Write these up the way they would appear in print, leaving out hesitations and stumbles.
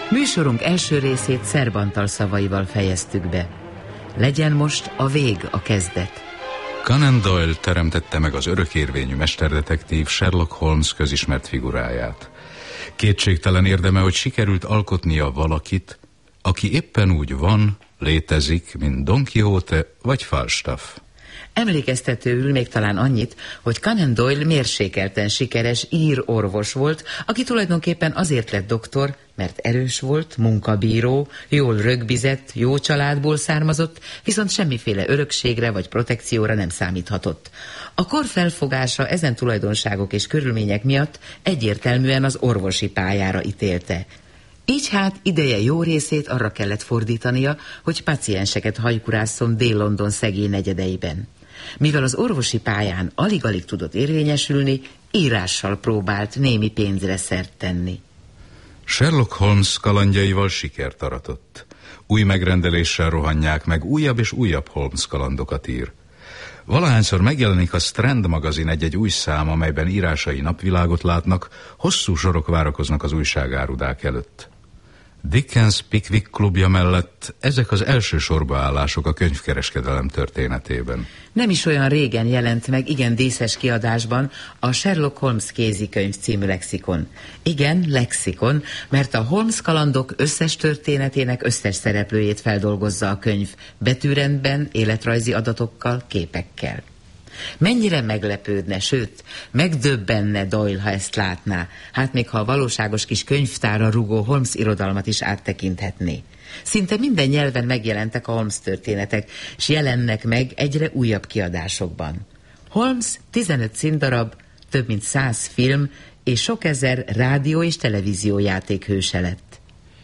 Műsorunk első részét Szerb Antal szavaival fejeztük be. Legyen most a vég a kezdet. Conan Doyle teremtette meg az örökérvényű mesterdetektív Sherlock Holmes közismert figuráját. Kétségtelen érdeme, hogy sikerült alkotnia valakit, aki éppen úgy van, létezik, mint Don Quixote vagy Falstaff. Emlékeztetőül még talán annyit, hogy Conan Doyle mérsékelten sikeres ír orvos volt, aki tulajdonképpen azért lett doktor, mert erős volt, munkabíró, jól rögbizett, jó családból származott, viszont semmiféle örökségre vagy protekcióra nem számíthatott. A kor felfogása ezen tulajdonságok és körülmények miatt egyértelműen az orvosi pályára ítélte. Így hát ideje jó részét arra kellett fordítania, hogy pacienseket hajkurásszon Dél-London szegény negyedeiben. Mivel az orvosi pályán alig-alig tudott érvényesülni, írással próbált némi pénzre szert tenni. Sherlock Holmes kalandjaival sikert aratott. Új megrendeléssel rohanják meg, újabb és újabb Holmes kalandokat ír. Valahányszor megjelenik a Strand magazin egy-egy új szám, amelyben írásai napvilágot látnak, hosszú sorok várakoznak az újságárudák előtt. Dickens Pickwick klubja mellett ezek az első sorbaállások a könyvkereskedelem történetében. Nem is olyan régen jelent meg igen díszes kiadásban a Sherlock Holmes kézikönyv című lexikon. Igen, lexikon, mert a Holmes kalandok összes történetének összes szereplőjét feldolgozza a könyv, betűrendben, életrajzi adatokkal, képekkel. Mennyire meglepődne, sőt, megdöbbenne Doyle, ha ezt látná, hát még ha a valóságos kis könyvtárra rugó Holmes irodalmat is áttekinthetné. Szinte minden nyelven megjelentek a Holmes történetek, s jelennek meg egyre újabb kiadásokban. Holmes 15 színdarab, több mint 100 film és sok ezer rádió- és televíziójáték hőse lett.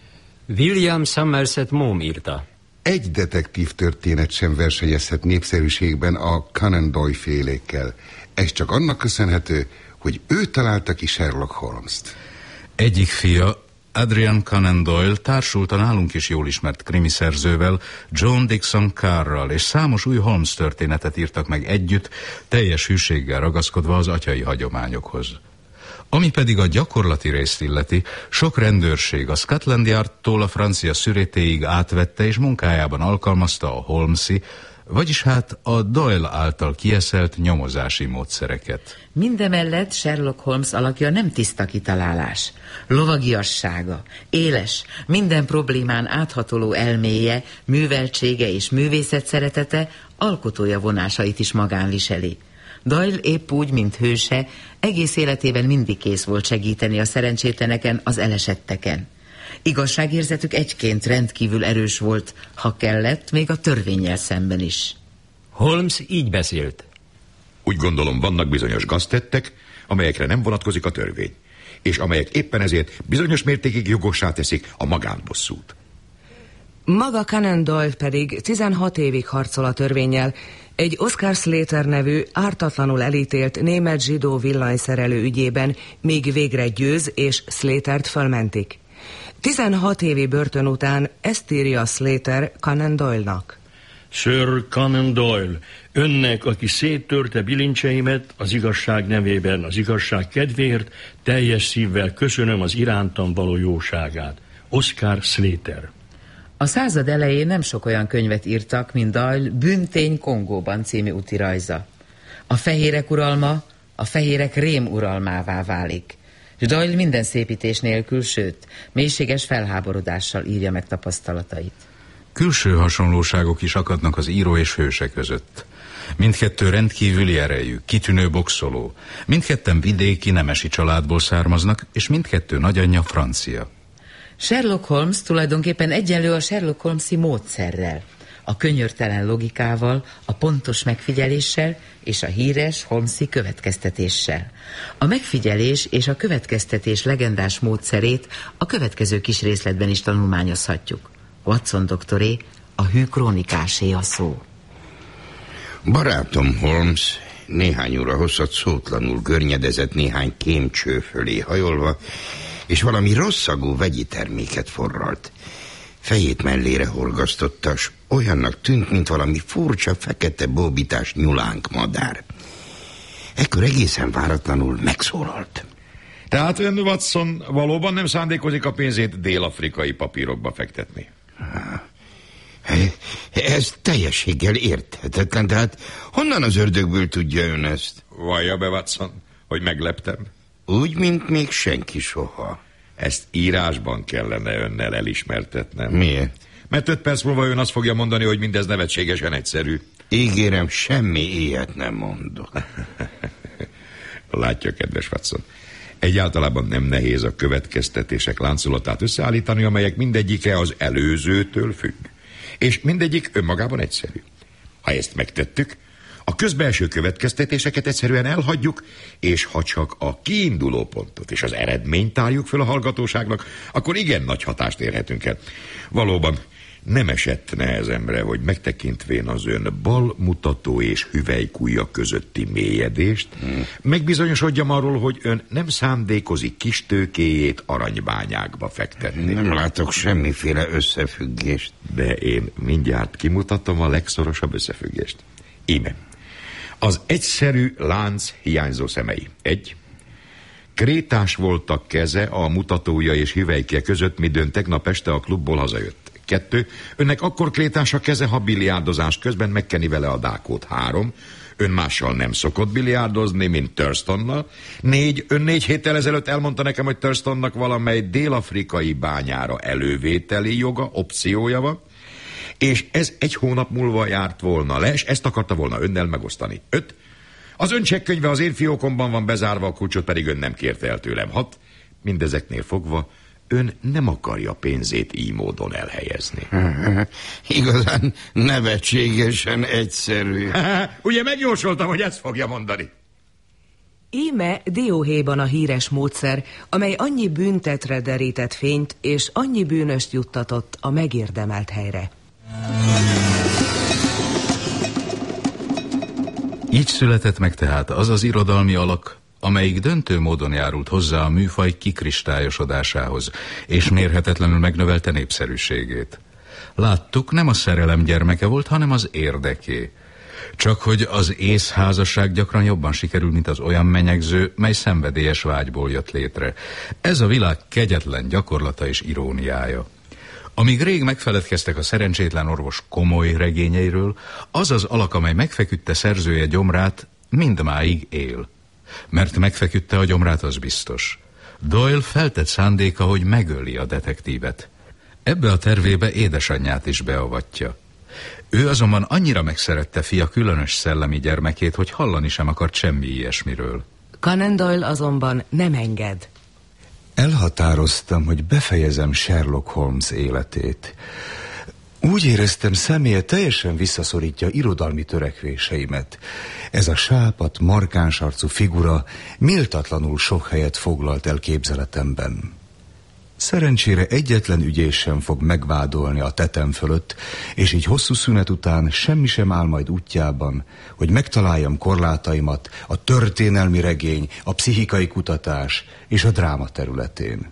William Somerset Maugham írta. Egy detektív történet sem versenyezhet népszerűségben a Conan Doyle félékkel. Ez csak annak köszönhető, hogy ő találta ki Sherlock Holmes-t. Egyik fia, Adrian Conan Doyle társult a nálunk is jól ismert krimiszerzővel, John Dickson Carrral, és számos új Holmes történetet írtak meg együtt, teljes hűséggel ragaszkodva az atyai hagyományokhoz. Ami pedig a gyakorlati részt illeti, sok rendőrség a Scotland Yardtól a francia Sûretéig átvette és munkájában alkalmazta a Holmesi, vagyis hát a Doyle által kieszelt nyomozási módszereket. Mindemellett Sherlock Holmes alakja nem tiszta kitalálás. Lovagiassága, éles, minden problémán áthatoló elméje, műveltsége és művészet szeretete alkotója vonásait is magán viseli. Doyle épp úgy, mint hőse, egész életében mindig kész volt segíteni a szerencsétleneken, az elesetteken. Igazságérzetük egyként rendkívül erős volt, ha kellett, még a törvénnyel szemben is. Holmes így beszélt. Úgy gondolom, vannak bizonyos gaztettek, amelyekre nem vonatkozik a törvény, és amelyek éppen ezért bizonyos mértékig jogossá teszik a magánbosszút. Maga Conan Doyle pedig 16 évig harcol a törvénnyel, egy Oscar Slater nevű, ártatlanul elítélt német zsidó villanyszerelő ügyében, míg végre győz és Slatert fölmentik. 16 évi börtön után ezt írja Slater Conan Doyle-nak. Sir Conan Doyle, önnek, aki széttörte bilincseimet az igazság nevében, az igazság kedvéért, teljes szívvel köszönöm az irántam való jóságát. Oscar Slater. A század elején nem sok olyan könyvet írtak, mint Doyle Bűntény Kongóban című útirajza. A fehérek uralma a fehérek rém uralmává válik. És Doyle minden szépítés nélkül, sőt, mélységes felháborodással írja meg tapasztalatait. Külső hasonlóságok is akadnak az író és hőse között. Mindkettő rendkívüli erejű, kitűnő boxoló. Mindketten vidéki, nemesi családból származnak, és mindkettő nagyanyja francia. Sherlock Holmes tulajdonképpen egyenlő a Sherlock Holmes-i módszerrel, a könyörtelen logikával, a pontos megfigyeléssel és a híres Holmes-i következtetéssel. A megfigyelés és a következtetés legendás módszerét a következő kis részletben is tanulmányozhatjuk. Watson doktoré, a hű krónikásé a szó. Barátom Holmes néhány óra hosszat szótlanul görnyedezett néhány kémcső fölé hajolva, és valami rosszagú vegyi terméket forralt. Fejét mellére horgasztotta, s olyannak tűnt, mint valami furcsa, fekete bóbitás nyulánk madár. Ekkor egészen váratlanul megszólalt. Tehát ön, Watson, valóban nem szándékozik a pénzét dél-afrikai papírokba fektetni? Ez teljességgel érthetetlen, tehát honnan az ördögből tudja ön ezt? Vallja be, Watson, hogy megleptem. Úgy, mint még senki soha. Ezt írásban kellene önnel elismertetnem. Miért? Mert 5 perc múlva ön azt fogja mondani, hogy mindez nevetségesen egyszerű. Ígérem, semmi ilyet nem mondok. Látja, kedves Watson, egyáltalában nem nehéz a következtetések láncolatát összeállítani, amelyek mindegyike az előzőtől függ. És mindegyik önmagában egyszerű. Ha ezt megtettük, a közbelső következtetéseket egyszerűen elhagyjuk, és ha csak a kiinduló pontot és az eredményt tárjuk föl a hallgatóságnak, akkor igen nagy hatást érhetünk el. Valóban nem esett nehezemre, hogy megtekintvén az ön balmutató és hüvelykujja közötti mélyedést, megbizonyosodjam arról, hogy ön nem szándékozik kis tőkéjét aranybányákba fektetni. Nem látok semmiféle összefüggést. De én mindjárt kimutatom a legszorosabb összefüggést. Íme. Az egyszerű lánc hiányzó szemei. 1. Krétás volt a keze a mutatója és hüvelykje között, midőn tegnap este a klubból hazajött. 2. Önnek akkor krétás a keze, ha biliárdozás közben megkeni vele a dákót. 3. Ön mással nem szokott biliárdozni, mint Thurstonnal. 4. Ön 4 héttel ezelőtt elmondta nekem, hogy Thurstonnak valamely dél-afrikai bányára elővételi joga, opciója van, és ez 1 hónap múlva járt volna le, és ezt akarta volna önnel megosztani. 5. Az ön csekkönyve az én fiókomban van bezárva, a kulcsot pedig ön nem kérte el tőlem. 6. Mindezeknél fogva ön nem akarja pénzét így módon elhelyezni. Igazán nevetségesen egyszerű. Ugye megjósoltam, hogy ezt fogja mondani. Íme dióhéjban a híres módszer, amely annyi bűntetre derített fényt, és annyi bűnöst juttatott a megérdemelt helyre. Így született meg tehát az az irodalmi alak, amelyik döntő módon járult hozzá a műfaj kikristályosodásához, és mérhetetlenül megnövelte népszerűségét. Láttuk, nem a szerelem gyermeke volt, hanem az érdeké. Csak hogy az észházasság gyakran jobban sikerül, mint az olyan menyegző, mely szenvedélyes vágyból jött létre. Ez a világ kegyetlen gyakorlata és iróniája. Amíg rég megfeledkeztek a szerencsétlen orvos komoly regényeiről, az az alak, amely megfeküdte szerzője gyomrát, mindmáig él. Mert megfeküdte a gyomrát, az biztos. Doyle feltett szándéka, hogy megöli a detektívet. Ebbe a tervébe édesanyját is beavatja. Ő azonban annyira megszerette fia különös szellemi gyermekét, hogy hallani sem akart semmi ilyesmiről. Conan Doyle azonban nem enged. Elhatároztam, hogy befejezem Sherlock Holmes életét. Úgy éreztem, személye teljesen visszaszorítja irodalmi törekvéseimet. Ez a sápadt, markáns arcú figura méltatlanul sok helyet foglalt el képzeletemben. Szerencsére egyetlen ügyész sem fog megvádolni a tetem fölött, és így hosszú szünet után semmi sem áll majd útjában, hogy megtaláljam korlátaimat a történelmi regény, a pszichikai kutatás és a dráma területén.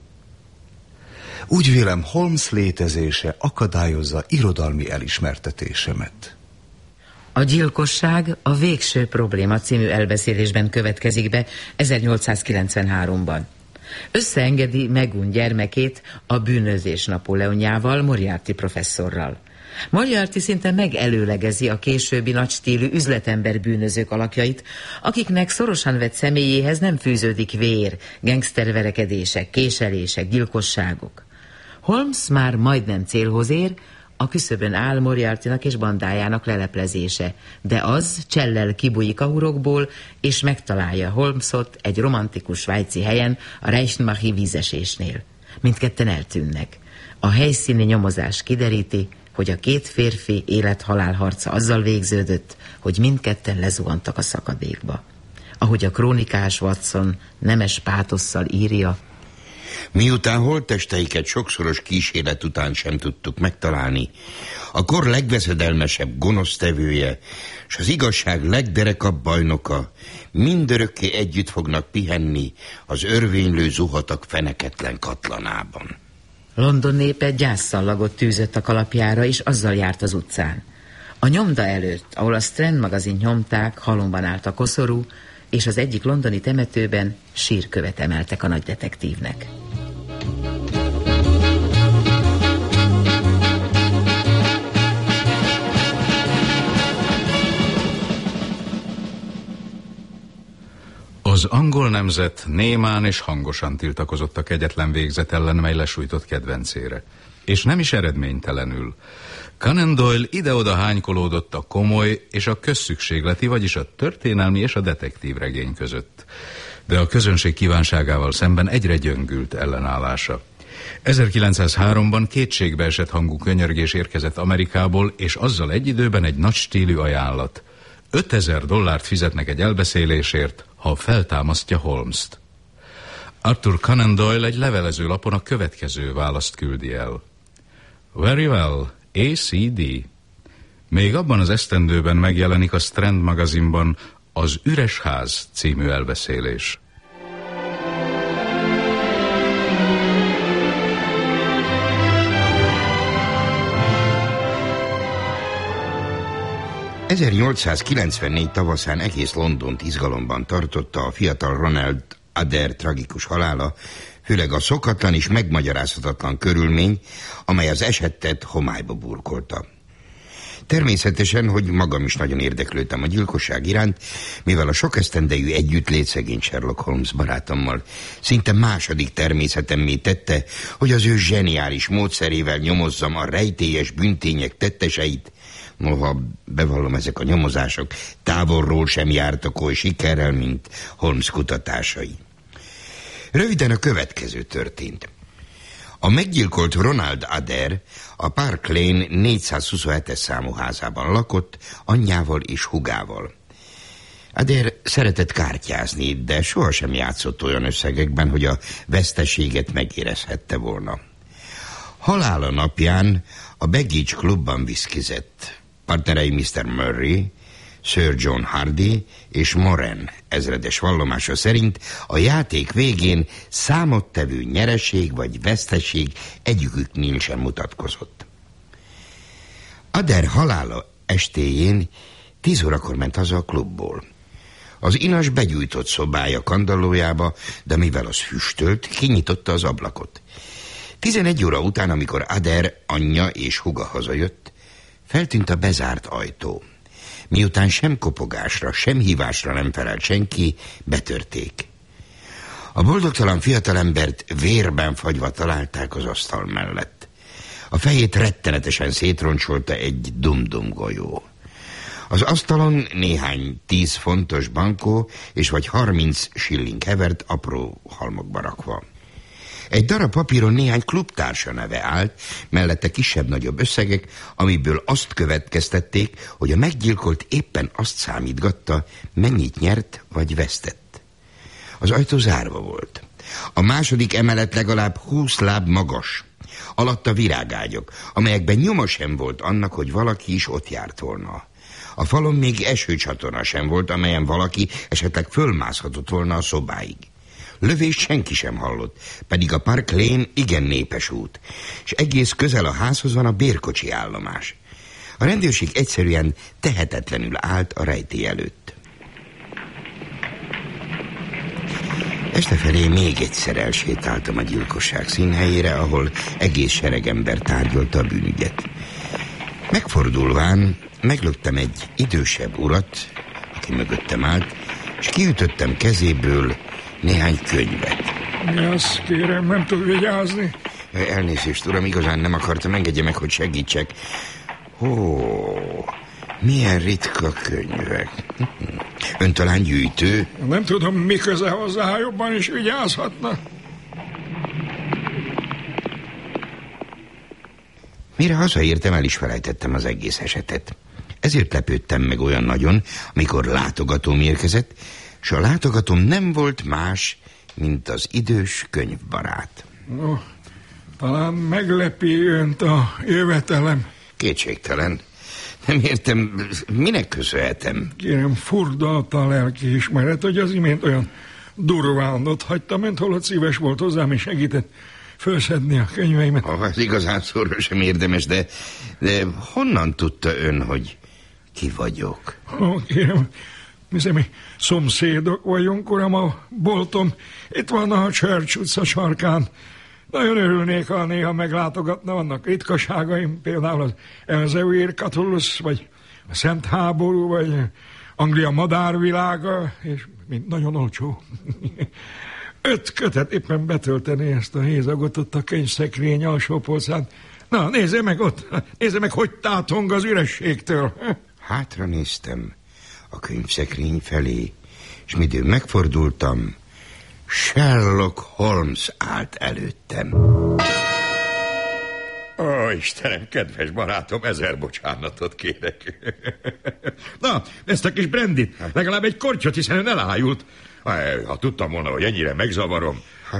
Úgy vélem, Holmes létezése akadályozza irodalmi elismertetésemet. A gyilkosság a Végső probléma című elbeszélésben következik be 1893-ban. Összeengedi Megún gyermekét a bűnözés Napóleonjával, Moriarty professzorral. Moriarty szinte megelőlegezi a későbbi nagystílű üzletember bűnözők alakjait, akiknek szorosan vett személyéhez nem fűződik vér, gengszterverekedések, késelések, gyilkosságok. Holmes már majdnem célhoz ér, a küszöbön áll Moriartynak és bandájának leleplezése, de az csellel kibújik a hurokból, és megtalálja Holmesot egy romantikus svájci helyen, a Reichenbachi vízesésnél. Mindketten eltűnnek. A helyszíni nyomozás kideríti, hogy a 2 férfi élet-halál harca azzal végződött, hogy mindketten lezuhantak a szakadékba. Ahogy a krónikás Watson nemes pátosszal írja, miután holttesteiket sokszoros kísérlet után sem tudtuk megtalálni, a kor legveszedelmesebb gonosztevője és az igazság legderekabb bajnoka mindörökké együtt fognak pihenni az örvénylő zuhatak feneketlen katlanában. London népe gyászszallagot tűzött a kalapjára, és azzal járt az utcán. A nyomda előtt, ahol a Strand magazint nyomták, halomban állt a koszorú, és az egyik londoni temetőben sírkövet emeltek a nagydetektívnek. Az angol nemzet némán és hangosan tiltakozott a kegyetlen végzet ellen, mely lesújtott kedvencére. És nem is eredménytelenül. Conan Doyle ide-oda hánykolódott a komoly és a közszükségleti, vagyis a történelmi és a detektív regény között. De a közönség kívánságával szemben egyre gyöngült ellenállása. 1903-ban kétségbeesett hangú könyörgés érkezett Amerikából, és azzal egy időben egy nagy stílű ajánlat. $5000 fizetnek egy elbeszélésért, ha feltámasztja Holmest. Arthur Conan Doyle egy levelező lapon a következő választ küldi el. Very well, ACD. Még abban az esztendőben megjelenik a Strand magazinban az Üres ház című elbeszélés. ...1894 tavaszán egész Londont izgalomban tartotta a fiatal Ronald Adair tragikus halála, főleg a szokatlan és megmagyarázhatatlan körülmény, amely az esettet homályba burkolta. Természetesen, hogy magam is nagyon érdeklődtem a gyilkosság iránt, mivel a sok esztendejű együttlét szegény Sherlock Holmes barátommal szinte második természetemmé tette, hogy az ő zseniális módszerével nyomozzam a rejtélyes bűntények tetteseit. Noha bevallom, ezek a nyomozások távolról sem jártak oly sikerrel, mint Holmes kutatásai. Röviden a következő történt. A meggyilkolt Ronald Adair a Park Lane 427-es számú házában lakott, anyjával és hugával. Adair szeretett kártyázni, de sohasem játszott olyan összegekben, hogy a veszteséget megérezhette volna. Halála napján a Baggage klubban viszkizett. Partnerei Mr. Murray, Sir John Hardy és Moran ezredes vallomása szerint a játék végén számottevő nyereség vagy veszteség egyiküknél sem mutatkozott. Adair halála estéjén 10 órakor ment haza a klubból. Az inas begyújtott szobája kandallójába, de mivel az füstölt, kinyitotta az ablakot. 11 óra után, amikor Adair anyja és húga hazajött, feltűnt a bezárt ajtó. Miután sem kopogásra, sem hívásra nem felelt senki, betörték. A boldogtalan fiatalembert vérben fagyva találták az asztal mellett. A fejét rettenetesen szétroncsolta egy dum-dum golyó. Az asztalon néhány 10 fontos bankó és vagy 30 shilling hevert apró halmokba rakva. Egy darab papíron néhány klubtársa neve állt, mellette kisebb-nagyobb összegek, amiből azt következtették, hogy a meggyilkolt éppen azt számítgatta, mennyit nyert vagy vesztett. Az ajtó zárva volt. A második emelet legalább 20 láb magas. Alatta virágágyok, amelyekben nyoma sem volt annak, hogy valaki is ott járt volna. A falon még esőcsatorna sem volt, amelyen valaki esetleg fölmászhatott volna a szobáig. Lövést senki sem hallott, pedig a Park Lane igen népes út, és egész közel a házhoz van a bérkocsi állomás. A rendőrség egyszerűen tehetetlenül állt a rejtély előtt. Estefelé még egyszer elsétáltam a gyilkosság színhelyére, ahol egész sereg ember tárgyalta a bűnügyet. Megfordulván meglöktem egy idősebb urat, aki mögöttem állt, és kiütöttem kezéből néhány könyvet. Mi az, kérem, nem tud vigyázni? Elnézést, uram, igazán nem akartam, engedje meg, hogy segítsek. Milyen ritka könyvek. Ön talán gyűjtő? Nem tudom, mi köze hozzá, jobban is vigyázhatna. Mire hazaértem, el is felejtettem az egész esetet. Ezért lepődtem meg olyan nagyon, amikor látogatóm érkezett, s a látogatóm nem volt más, mint az idős könyvbarát. No, talán meglepi önt a jövetelem. Kétségtelen. Nem értem, minek köszönhetem? Kérem, furdalt a lelkiismeret, hogy az imént olyan durván ott hagyta, ment, holott szíves volt hozzám, és segített fölszedni a könyveimet. Az igazán szóra sem érdemes, de honnan tudta ön, hogy ki vagyok? Kérem, Hiszen mi szomszédok vagyunk, uram, a boltom itt van a Church utca sarkán. Nagyon örülnék, ha néha meglátogatna, vannak ritkaságaim, például az Elzevir Catullus, vagy a Szent Háború, vagy Anglia madárvilága, és mind nagyon olcsó. 5 kötet éppen betölteni ezt a hézagot ott a könyvszekrény alsó polcán. Na, nézze meg ott, nézze meg, hogy tátong az ürességtől. Hátra néztem a könyvszekrény felé, és midőn megfordultam, Sherlock Holmes állt előttem. Ó, Istenem, kedves barátom, 1000 bocsánatot kérek. Na, ezt a kis brandit, legalább egy kortyot, hiszen ön elájult. Ha tudtam volna, hogy ennyire megzavarom.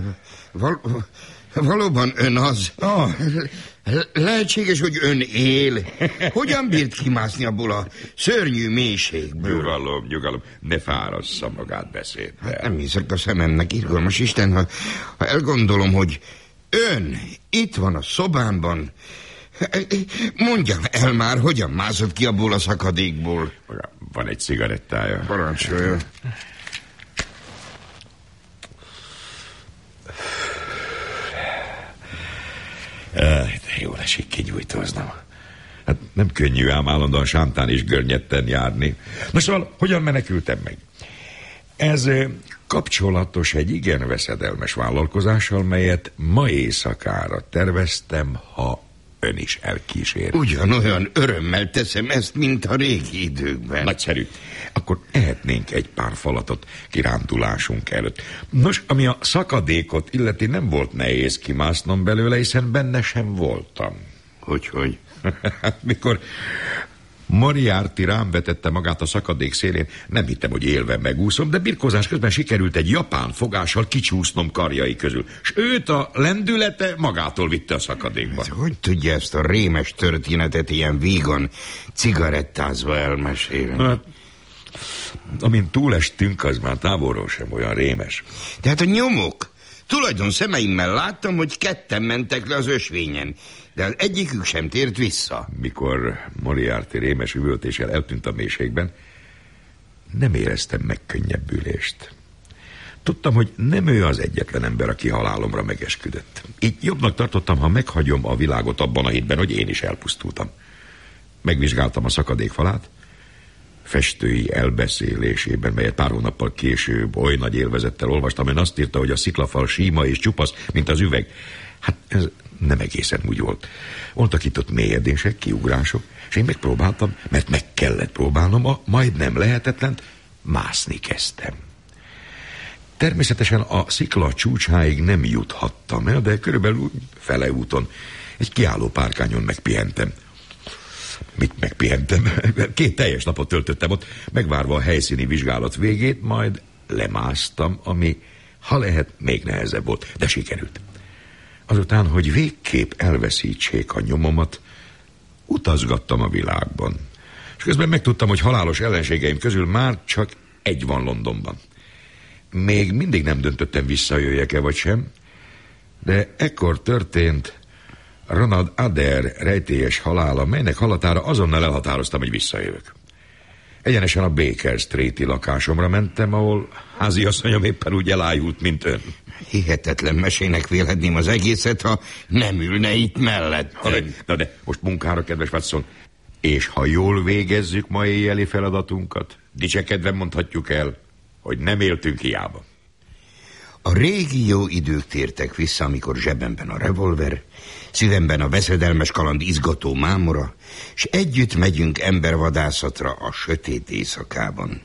Valóban ön az. Lehetséges, hogy ön él. Hogyan bírt kimászni abból a szörnyű mélységből? Nyugalom, ne fárassza magát beszéddel. Hát nem hiszek a szememnek, irgalmas Isten, ha elgondolom, hogy ön itt van a szobámban. Mondjam el már, hogyan mászott ki abból a szakadékból. Van egy cigarettája. Parancsolja. Jól esik kigyújtóznom. Hát nem könnyű ám állandóan sántán és görnyetten járni. Na szóval, hogyan menekültem meg? Ez kapcsolatos egy igen veszedelmes vállalkozással, melyet ma éjszakára terveztem, ha ön is elkísér. Ugyanolyan örömmel teszem ezt, mint a régi időkben. Nagyszerű. Akkor ehetnénk egy pár falatot kirándulásunk előtt. Nos, ami a szakadékot illeti, nem volt nehéz kimásznom belőle, hiszen benne sem voltam. Hogy? Mikor Moriarty rám vetette magát a szakadék szélén, nem hittem, hogy élve megúszom, de birkózás közben sikerült egy japán fogással kicsúsznom karjai közül, s őt a lendülete magától vitte a szakadékba. Hogy tudja ezt a rémes történetet ilyen vígan cigarettázva elmesélni? Hát, amint túlestünk, az már távolról sem olyan rémes. Tehát a nyomok. Tulajdon szemeimmel láttam, hogy ketten mentek le az ösvényen, de az egyikük sem tért vissza. Mikor Moriarty rémes üvöltéssel eltűnt a mélységben, nem éreztem megkönnyebbülést. Tudtam, hogy nem ő az egyetlen ember, aki halálomra megesküdött. Így jobbnak tartottam, ha meghagyom a világot abban a hitben, hogy én is elpusztultam. Megvizsgáltam a szakadékfalát, festői elbeszélésében, melyet pár hónappal később oly nagy élvezettel olvastam, ön azt írta, hogy a sziklafal síma és csupasz, mint az üveg. Hát ez nem egészen úgy volt. Voltak itt ott mélyedések, kiugrások, és én megpróbáltam, mert meg kellett próbálnom, a majdnem lehetetlent, mászni kezdtem. Természetesen a szikla csúcsáig nem juthattam el, de körülbelül fele úton egy kiálló párkányon megpihentem. Mit megpihentem? 2 teljes napot töltöttem ott, megvárva a helyszíni vizsgálat végét, majd lemásztam, ami, ha lehet, még nehezebb volt, de sikerült. Azután, hogy végképp elveszítsék a nyomomat, utazgattam a világban. És közben megtudtam, hogy halálos ellenségeim közül már csak egy van Londonban. Még mindig nem döntöttem, visszajöjjek-e vagy sem, de ekkor történt Ronald Adair rejtélyes halála, melynek halatára azonnal elhatároztam, hogy visszajövök. Egyenesen a Baker Street-i lakásomra mentem, ahol háziasszonyom éppen úgy elájult, mint ön. Hihetetlen mesének vélhetném az egészet, ha nem ülne itt mellett. Na de most munkára, kedves Watson. És ha jól végezzük ma éjjeli feladatunkat, dicsekedve mondhatjuk el, hogy nem éltünk hiába. A régi jó idők tértek vissza, amikor zsebemben a revolver, szívemben a veszedelmes kaland izgató mámora, és együtt megyünk embervadászatra a sötét éjszakában.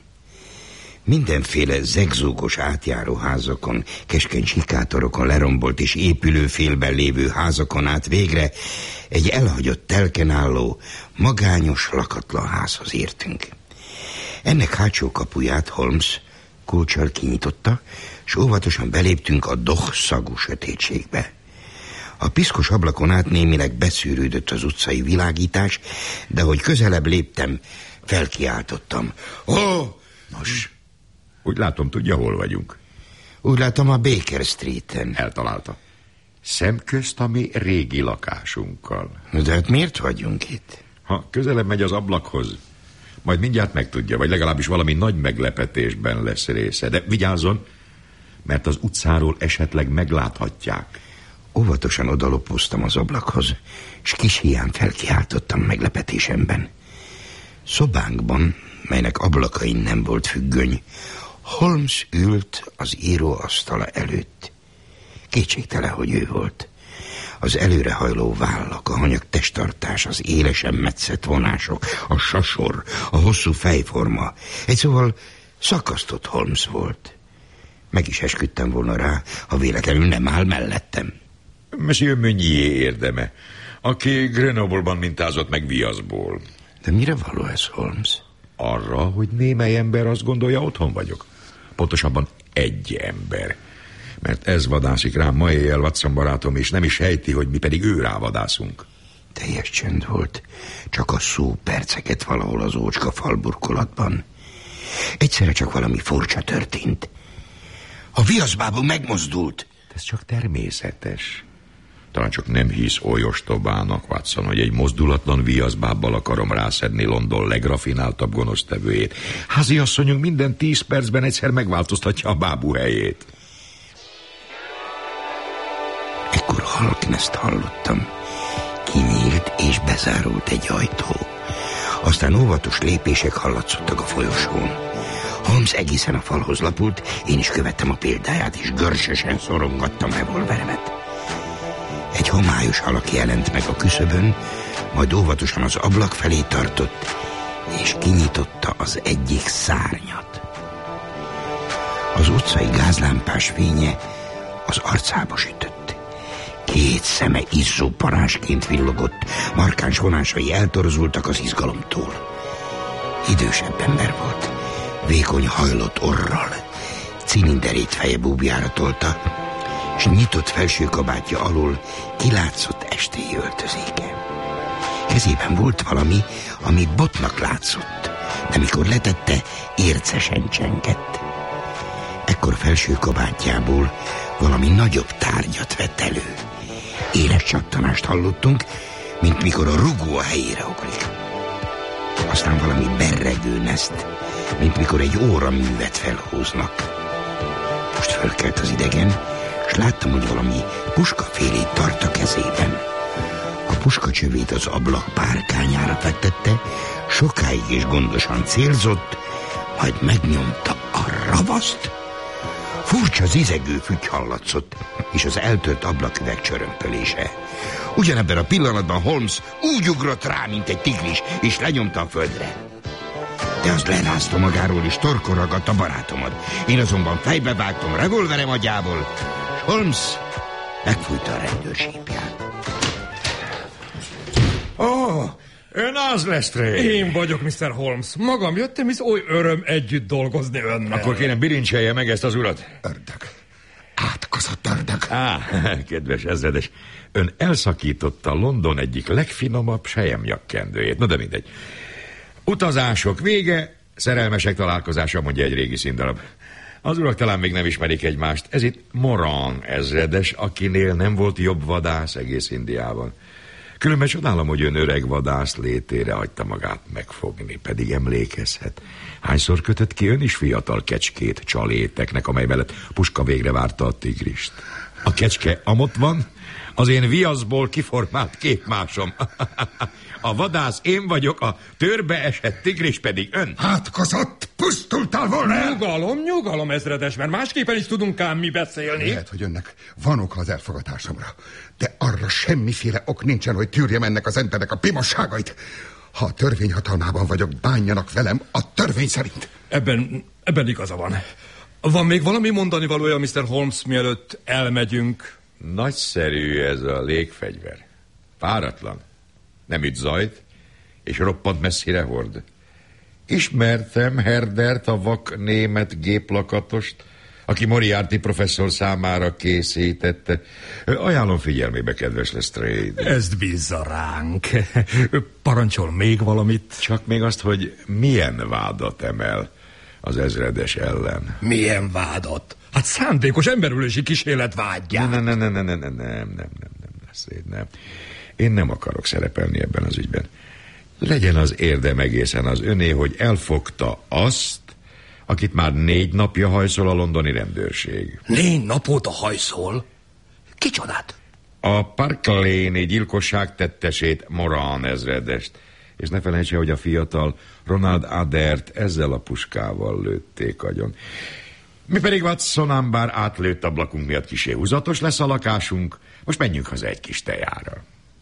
Mindenféle zegzúgos átjáróházakon, keskeny sikátorokon, lerombolt és épülő félben lévő házakon át végre egy elhagyott telken álló, magányos, lakatlan házhoz értünk. Ennek hátsó kapuját Holmes kulccsal kinyitotta, s óvatosan beléptünk a dohszagú sötétségbe. A piszkos ablakon át némileg beszűrődött az utcai világítás, de hogy közelebb léptem, felkiáltottam. Nos, úgy látom, tudja, hol vagyunk. Úgy látom, a Baker Streeten. Eltalálta. Szemközt a mi régi lakásunkkal. De hát miért vagyunk itt? Ha közelebb megy az ablakhoz, Majd mindjárt megtudja, vagy legalábbis valami nagy meglepetésben lesz része. De vigyázzon, mert az utcáról esetleg megláthatják. Óvatosan odalopóztam az ablakhoz, s kis hián felkiáltottam meglepetésemben. Szobánkban, melynek ablakain nem volt függöny, Holmes ült az íróasztala előtt. Kétségtelen, hogy ő volt. Az előrehajló vállak, a hanyag testtartás, az élesen metszett vonások, a sasor, a hosszú fejforma. Egy szóval szakasztott Holmes volt. Meg is esküdtem volna rá, ha véletlenül nem áll mellettem. Monsieur Meunier érdeme, aki Grenoble-ban mintázott meg viaszból. De mire való ez, Holmes? Arra, hogy némely ember azt gondolja, otthon vagyok. Pontosabban egy ember. Mert ez vadászik rám ma éjjel, Watson barátom, és nem is sejti, hogy mi pedig ő rávadászunk. Teljes csönd volt, csak a szó perceket valahol az ócska falburkolatban. Egyszerre csak valami furcsa történt. A viaszbábú megmozdult. Ez csak természetes. Talán csak nem hisz olyostobának, Watson, hogy egy mozdulatlan viaszbábbal akarom rászedni London legrafináltabb gonosztevőjét. Háziasszonyunk minden 10 percben egyszer megváltoztatja a bábú helyét. Ekkor halkneszt hallottam. Kinyílt és bezárult egy ajtó. Aztán óvatos lépések hallatszottak a folyosón. Holmes egészen a falhoz lapult, én is követtem a példáját, és görsösen szorongattam revolveremet. Egy homályos alak jelent meg a küszöbön, majd óvatosan az ablak felé tartott, és kinyitotta az egyik szárnyat. Az utcai gázlámpás fénye az arcába sütött. 2 szeme izzó parázsként villogott, markáns vonásai eltorzultak az izgalomtól. Idősebb ember volt, vékony hajlott orral, cilinderét feje búbjára tolta, és nyitott felső kabátja alól kilátszott estély öltözéke. Kezében volt valami, ami botnak látszott, de mikor letette, ércesen csengett. Ekkor felső kabátjából valami nagyobb tárgyat vett elő. Éles csattanást hallottunk, mint mikor a rugó a helyére ugrik. Aztán valami berregő neszt, mint mikor egy óraművet felhúznak. Most fölkelt az idegen, és láttam, hogy valami puskafélét tart a kezében. A puskacsövét az ablak párkányára fektette, sokáig és gondosan célzott, majd megnyomta a ravaszt. Furcsa zizegő fügy hallatszott, és az eltört ablaküveg csörömpölése. Ugyanebben a pillanatban Holmes úgy ugrott rá, mint egy tigris, és lenyomta a földre. De az lerázta magáról, és torkon ragadt a barátomat. Én azonban fejbe vágtam revolverem agyából, és Holmes megfújta a rendőrsípját. Ön az Lestrade. Én vagyok, Mr. Holmes. Magam jöttem, hisz oly öröm együtt dolgozni önnel. Akkor kérem, birincselje meg ezt az urat. Ördög. Átkozott ördög. Kedves ezredes, ön elszakította London egyik legfinomabb selyemnyakkendőjét. Na de mindegy. Utazások vége, szerelmesek találkozása, mondja egy régi színdarab. Az urak talán még nem ismerik egymást. Ez itt Moran ezredes, akinél nem volt jobb vadász egész Indiában. Különben csodálom, hogy ön öreg vadász létére hagyta magát megfogni, pedig emlékezhet. Hányszor kötött ki ön is fiatal kecskét csaléteknek, amely mellett puska végre várta a tigrist? A kecske amott van, az én viaszból kiformált képmásom. A vadász én vagyok, a törbe esett tigris pedig ön. Átkozott, pusztultál volna el. Nyugalom, ezredes, mert másképpen is tudunk ám mi beszélni. Lehet, hogy önnek van oka az elfogadásomra, de arra semmiféle ok nincsen, hogy tűrjem ennek az embernek a pimosságait. Ha a törvény hatalmában vagyok, bánjanak velem a törvény szerint. Ebben igaza van. Van még valami mondani valója, Mr. Holmes, mielőtt elmegyünk? Nagyszerű ez a légfegyver. Páratlan. Nem üt zajt, és roppant messzire hord. Ismertem Herdert, a vak német géplakatost, aki Moriarty professzor számára készítette. Ajánlom figyelmébe, kedves Lestrade. Ezt bízza ránk. Parancsol még valamit? Csak még azt, hogy milyen vádat emel az ezredes ellen. Milyen vádat? Hát szándékos emberölési kísérlet vágyját. Nem, Lestrade, nem. Én nem akarok szerepelni ebben az ügyben. Legyen az érdem egészen az öné, hogy elfogta azt, akit már 4 napja hajszol a londoni rendőrség. 4 napóta hajszol? Kicsodát? A Park Lane-i gyilkosság tettesét, Moran ezredest. És ne felejtse, hogy a fiatal Ronald Adert ezzel a puskával lőtték agyon. Mi pedig Watson ám bár átlőtt ablakunk miatt kisé húzatos lesz a lakásunk, most menjünk haza egy kis tejára.